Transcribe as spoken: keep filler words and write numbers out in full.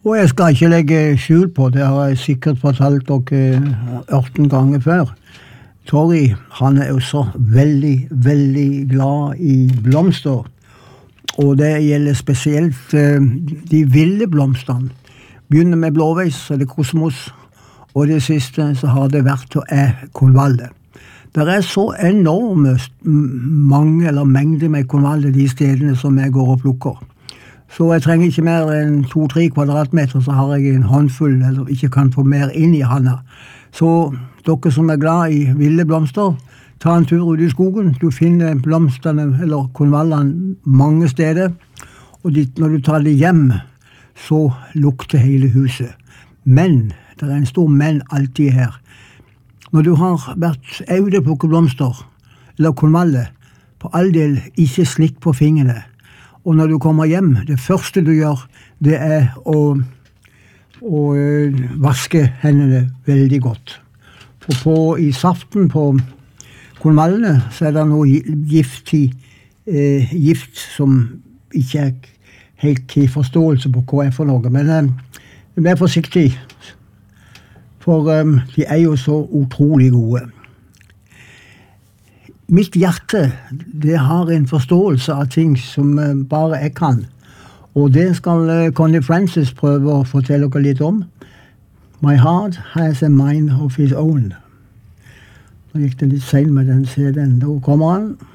Og jeg skal ikke legge skjul på, det har jeg sikkert fortalt dere ørten ganger før. Torry, han er også veldig, veldig glad i blomster. Og det gjelder spesielt de ville blomstene. Begynner med blåveis, så er det kosmos. Og det siste så har det vært og er konvalle. Det er så enorme mange eller mengder med konvalle de stedene som jeg går og plukker. Så jeg trenger ikke mer enn to-tre kvadratmeter, så har jeg en håndfull, eller ikke kan få mer inn i handa. Så dere som er glad i ville blomster, ta en tur ut i skogen. Du finner blomsterne, eller konvallene, mange steder. Og når du tar det hjem, så lukter hele huset. Men, det er en stor men alltid her. Når du har vært ute på blomster, eller konvalle, på all del ikke slikk på fingrene. Og når du kommer hjem, det første du gjør, det er å, å vaske hendene veldig godt. For på, i saften på konvallene, så er det noe giftig, eh, gift som ikke er helt i forståelse på hva er for noe. Men eh, vær forsiktig, for eh, de er jo så utrolig gode. Mitt hjerte, det har en forståelse av ting som bare jeg kan. Og det skal Connie Francis prøve å fortelle dere litt om. My heart has a mind of his own. Nå gikk det litt sent med den C D-en. Da kommer han.